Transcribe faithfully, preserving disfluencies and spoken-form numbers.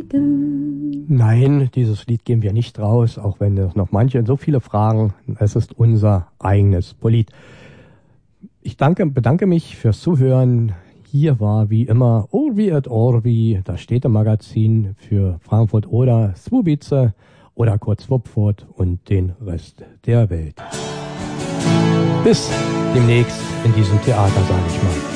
Nein, dieses Lied geben wir nicht raus, auch wenn es noch manche, so viele fragen. Es ist unser eigenes Lied. Ich danke, bedanke mich fürs Zuhören. Hier war wie immer Orvi et Orvi, das Städtemagazin für Frankfurt oder Słubice oder kurz Wupfurt und den Rest der Welt. Bis demnächst in diesem Theater, sage ich mal.